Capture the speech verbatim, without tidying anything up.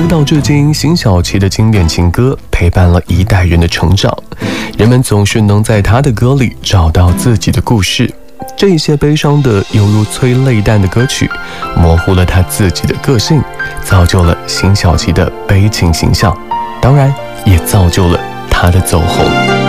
出道至今，辛晓琪的经典情歌陪伴了一代人的成长，人们总是能在她的歌里找到自己的故事。这些悲伤的犹如催泪弹的歌曲，模糊了她自己的个性，造就了辛晓琪的悲情形象，当然也造就了她的走红。